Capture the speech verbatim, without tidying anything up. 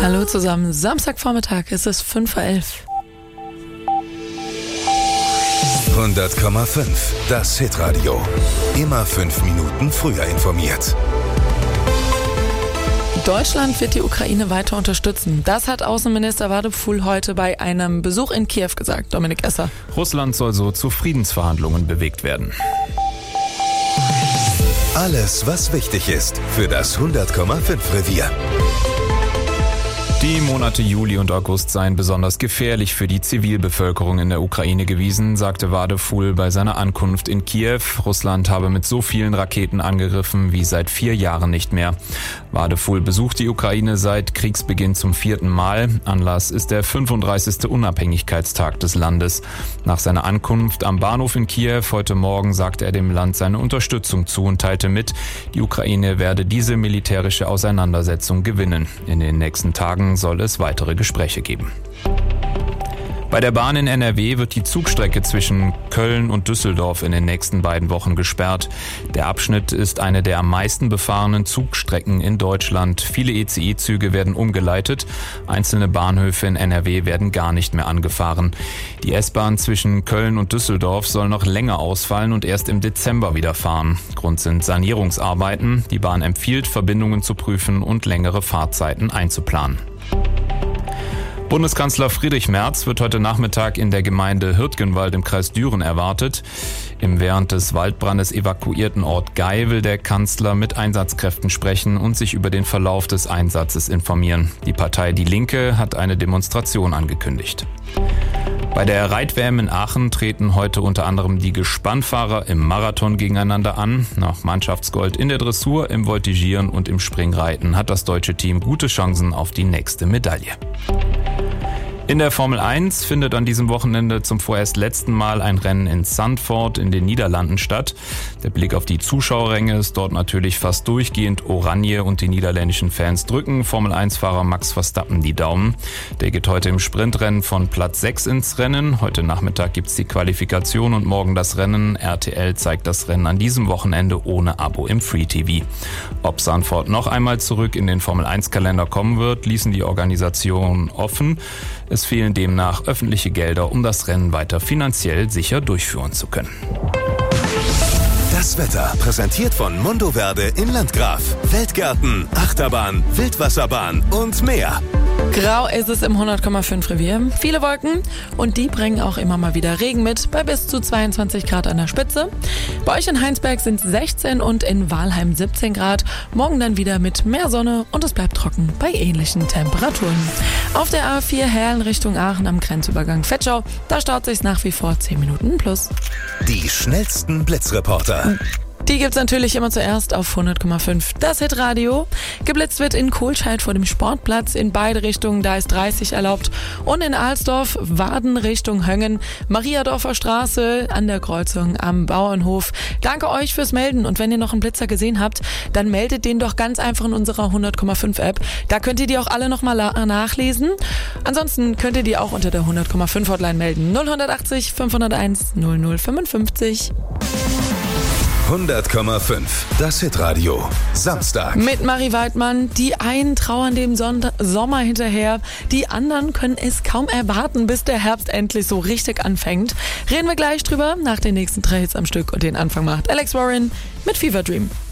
Hallo zusammen, Samstagvormittag, es ist fünf Uhr elf. hundert Komma fünf, das Hitradio. Immer fünf Minuten früher informiert. Deutschland wird die Ukraine weiter unterstützen. Das hat Außenminister Wadephul heute bei einem Besuch in Kiew gesagt. Dominik Esser. Russland soll so zu Friedensverhandlungen bewegt werden. Alles, was wichtig ist für das hundert Komma fünf Revier. Die Monate Juli und August seien besonders gefährlich für die Zivilbevölkerung in der Ukraine gewesen, sagte Wadephul bei seiner Ankunft in Kiew. Russland habe mit so vielen Raketen angegriffen wie seit vier Jahren nicht mehr. Wadephul besucht die Ukraine seit Kriegsbeginn zum vierten Mal. Anlass ist der fünfunddreißigste Unabhängigkeitstag des Landes. Nach seiner Ankunft am Bahnhof in Kiew heute Morgen sagte er dem Land seine Unterstützung zu und teilte mit, die Ukraine werde diese militärische Auseinandersetzung gewinnen. In den nächsten Tagen soll es weitere Gespräche geben. Bei der Bahn in N R W wird die Zugstrecke zwischen Köln und Düsseldorf in den nächsten beiden Wochen gesperrt. Der Abschnitt ist eine der am meisten befahrenen Zugstrecken in Deutschland. Viele E C E-Züge werden umgeleitet. Einzelne Bahnhöfe in N R W werden gar nicht mehr angefahren. Die S-Bahn zwischen Köln und Düsseldorf soll noch länger ausfallen und erst im Dezember wieder fahren. Grund sind Sanierungsarbeiten. Die Bahn empfiehlt, Verbindungen zu prüfen und längere Fahrzeiten einzuplanen. Bundeskanzler Friedrich Merz wird heute Nachmittag in der Gemeinde Hürtgenwald im Kreis Düren erwartet. Im während des Waldbrandes evakuierten Ort Gay will der Kanzler mit Einsatzkräften sprechen und sich über den Verlauf des Einsatzes informieren. Die Partei Die Linke hat eine Demonstration angekündigt. Bei der Reit-W M in Aachen treten heute unter anderem die Gespannfahrer im Marathon gegeneinander an. Nach Mannschaftsgold in der Dressur, im Voltigieren und im Springreiten hat das deutsche Team gute Chancen auf die nächste Medaille. In der Formel eins findet an diesem Wochenende zum vorerst letzten Mal ein Rennen in Zandvoort in den Niederlanden statt. Der Blick auf die Zuschauerränge ist dort natürlich fast durchgehend oranje und die niederländischen Fans drücken Formel eins Fahrer Max Verstappen die Daumen. Der geht heute im Sprintrennen von Platz sechs ins Rennen. Heute Nachmittag gibt's die Qualifikation und morgen das Rennen. R T L zeigt das Rennen an diesem Wochenende ohne Abo im Free T V. Ob Zandvoort noch einmal zurück in den Formel eins Kalender kommen wird, ließen die Organisationen offen. Es fehlen demnach öffentliche Gelder, um das Rennen weiter finanziell sicher durchführen zu können. Das Wetter präsentiert von Mundo Verde in Landgraf. Feldgärten, Achterbahn, Wildwasserbahn und mehr. Grau ist es im hundert Komma fünf Revier. Viele Wolken und die bringen auch immer mal wieder Regen mit, bei bis zu zweiundzwanzig Grad an der Spitze. Bei euch in Heinsberg sind es sechzehn und in Walheim siebzehn Grad. Morgen dann wieder mit mehr Sonne und es bleibt trocken bei ähnlichen Temperaturen. Auf der A vier Herlen Richtung Aachen am Grenzübergang Vetschau, da staut sich's nach wie vor zehn Minuten plus. Die schnellsten Blitzreporter. Die gibt's natürlich immer zuerst auf hundert Komma fünf. Das Hitradio. Geblitzt wird in Kohlscheid vor dem Sportplatz in beide Richtungen, da ist dreißig erlaubt. Und in Alsdorf, Waden Richtung Höngen, Mariadorfer Straße an der Kreuzung am Bauernhof. Danke euch fürs Melden und wenn ihr noch einen Blitzer gesehen habt, dann meldet den doch ganz einfach in unserer hundert Komma fünf App. Da könnt ihr die auch alle nochmal nachlesen. Ansonsten könnt ihr die auch unter der hundert Komma fünf Hotline melden. null achtzig fünfhunderteins null null fünfundfünfzig. hundert Komma fünf, das Hitradio. Samstag. Mit Marie Weidmann. Die einen trauern dem Sonntag, Sommer hinterher. Die anderen können es kaum erwarten, bis der Herbst endlich so richtig anfängt. Reden wir gleich drüber nach den nächsten drei Hits am Stück und den Anfang macht Alex Warren mit Fever Dream.